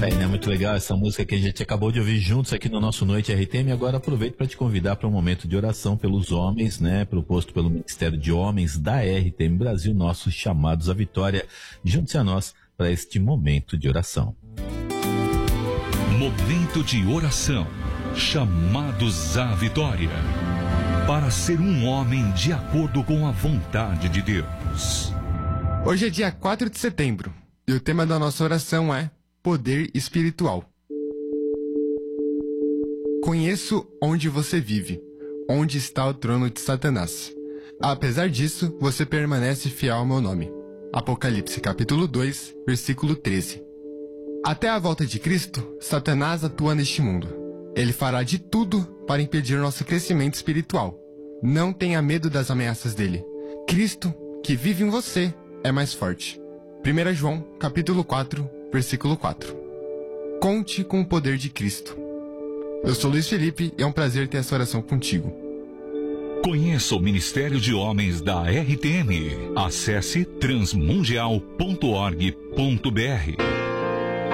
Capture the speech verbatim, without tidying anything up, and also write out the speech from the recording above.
Isso aí, né? Muito legal essa música que a gente acabou de ouvir juntos aqui no nosso Noite R T M. Agora aproveito para te convidar para um momento de oração pelos homens, né? Proposto pelo Ministério de Homens da R T M Brasil, nossos chamados à vitória. Junte-se a nós para este momento de oração. Momento de oração. Chamados à vitória. Para ser um homem de acordo com a vontade de Deus. Hoje é dia quatro de setembro e o tema da nossa oração é Poder Espiritual. Conheço onde você vive, onde está o trono de Satanás. Apesar disso, você permanece fiel ao meu nome. Apocalipse capítulo dois, versículo treze. Até a volta de Cristo, Satanás atua neste mundo. Ele fará de tudo para impedir nosso crescimento espiritual. Não tenha medo das ameaças dele. Cristo, que vive em você, é mais forte. primeiro João, capítulo quatro, versículo quatro. Conte com o poder de Cristo. Eu sou Luiz Felipe e é um prazer ter essa oração contigo. Conheça o Ministério de Homens da R T M. Acesse transmundial ponto org ponto br.